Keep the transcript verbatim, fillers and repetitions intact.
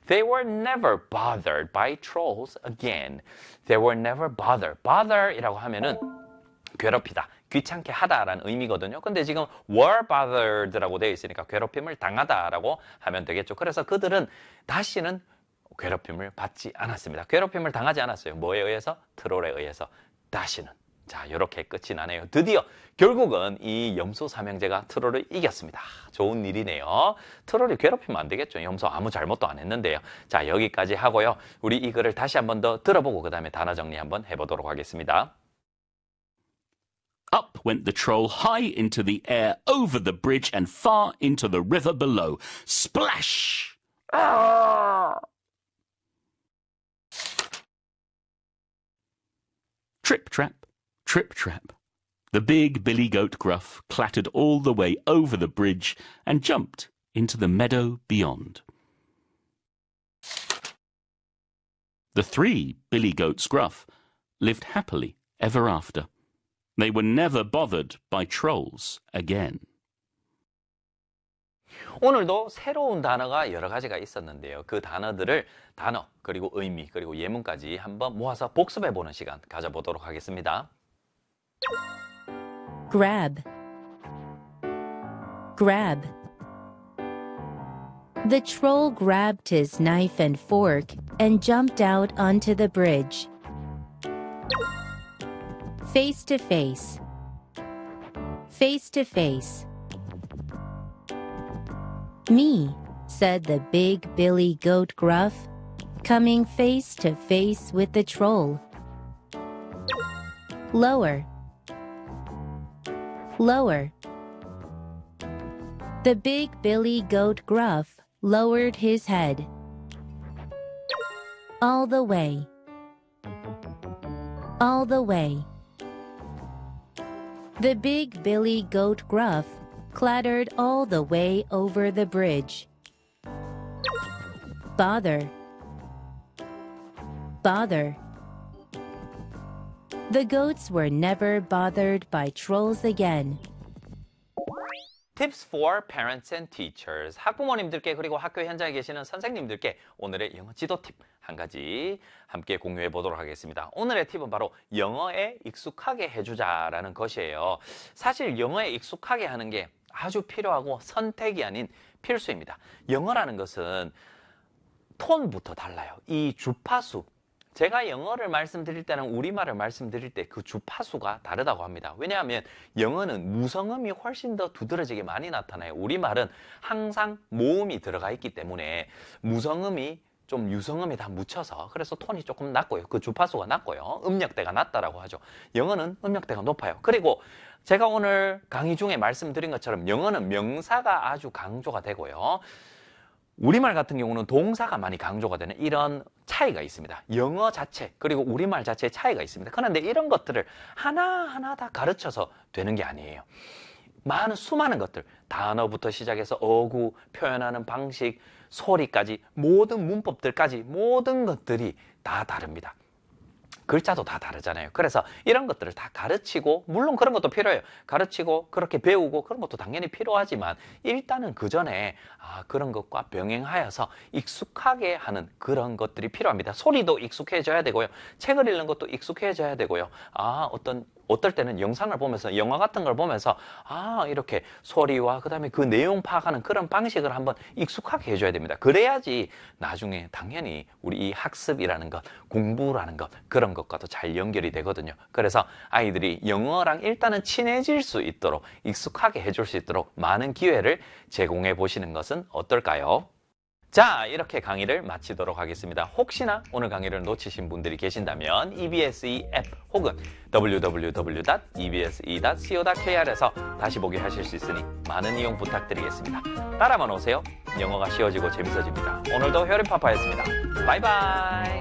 They were never bothered by trolls again. They were never bothered. Bother이라고 하면은 괴롭히다, 귀찮게 하다라는 의미거든요. 근데 지금 were bothered라고 되어 있으니까 괴롭힘을 당하다라고 하면 되겠죠. 그래서 그들은 다시는 괴롭힘을 받지 않았습니다. 괴롭힘을 당하지 않았어요. 뭐에 의해서? 트롤에 의해서. 다시는. 자, 이렇게 끝이 나네요. 드디어 결국은 이 염소 삼형제가 트롤을 이겼습니다. 좋은 일이네요. 트롤이 괴롭히면 안 되겠죠. 염소 아무 잘못도 안 했는데요. 자, 여기까지 하고요. 우리 이 글을 다시 한 번 더 들어보고 그 다음에 단어 정리 한번 해보도록 하겠습니다. Up went the troll high into the air, over the bridge and far into the river below. Splash! Trip, trap, trip, trap. The big billy goat Gruff clattered all the way over the bridge and jumped into the meadow beyond. The three billy goats Gruff lived happily ever after. They were never bothered by trolls again. 오늘도 새로운 단어가 여러 가지가 있었는데요. 그 단어들을 단어, 그리고 의미, 그리고 예문까지 한번 모아서 복습해보는 시간 가져보도록 하겠습니다. Grab. Grab. The troll grabbed his knife and fork and jumped out onto the bridge. Face to face. Face to face. Me, said the big billy goat Gruff, coming face to face with the troll. Lower. Lower. The big billy goat Gruff lowered his head. All the way. All the way. The big billy goat Gruff clattered all the way over the bridge. Bother. Bother. The goats were never bothered by trolls again. Tips for parents and teachers. 학부모님들께 그리고 학교 현장에 계시는 선생님들께 오늘의 영어 지도 팁 한 가지 함께 공유해 보도록 하겠습니다. 오늘의 팁은 바로 영어에 익숙하게 해주자라는 것이에요. 사실 영어에 익숙하게 하는 게 아주 필요하고 선택이 아닌 필수입니다. 영어라는 것은 톤부터 달라요. 이 주파수. 제가 영어를 말씀드릴 때는 우리말을 말씀드릴 때 그 주파수가 다르다고 합니다. 왜냐하면 영어는 무성음이 훨씬 더 두드러지게 많이 나타나요. 우리말은 항상 모음이 들어가 있기 때문에 무성음이 좀 유성음이 다 묻혀서 그래서 톤이 조금 낮고요. 그 주파수가 낮고요. 음역대가 낮다라고 하죠. 영어는 음역대가 높아요. 그리고 제가 오늘 강의 중에 말씀드린 것처럼 영어는 명사가 아주 강조가 되고요. 우리말 같은 경우는 동사가 많이 강조가 되는 이런 차이가 있습니다. 영어 자체 그리고 우리말 자체의 차이가 있습니다. 그런데 이런 것들을 하나하나 다 가르쳐서 되는 게 아니에요. 많은 수많은 것들, 단어부터 시작해서 어구, 표현하는 방식, 소리까지 모든 문법들까지 모든 것들이 다 다릅니다. 글자도 다 다르잖아요. 그래서 이런 것들을 다 가르치고 물론 그런 것도 필요해요. 가르치고 그렇게 배우고 그런 것도 당연히 필요하지만 일단은 그 전에 아, 그런 것과 병행하여서 익숙하게 하는 그런 것들이 필요합니다. 소리도 익숙해져야 되고요. 책을 읽는 것도 익숙해져야 되고요. 아, 어떤 어떨 때는 영상을 보면서 영화 같은 걸 보면서 아 이렇게 소리와 그 다음에 그 내용 파악하는 그런 방식을 한번 익숙하게 해줘야 됩니다. 그래야지 나중에 당연히 우리 이 학습이라는 것, 공부라는 것 그런 것과도 잘 연결이 되거든요. 그래서 아이들이 영어랑 일단은 친해질 수 있도록 익숙하게 해줄 수 있도록 많은 기회를 제공해 보시는 것은 어떨까요? 자, 이렇게 강의를 마치도록 하겠습니다. 혹시나 오늘 강의를 놓치신 분들이 계신다면 이비에스이 앱 혹은 더블유 더블유 더블유 닷 이비에스이 닷 씨오 닷 케이알에서 다시 보기 하실 수 있으니 많은 이용 부탁드리겠습니다. 따라만 오세요. 영어가 쉬워지고 재밌어집니다. 오늘도 효림파파였습니다. 바이바이.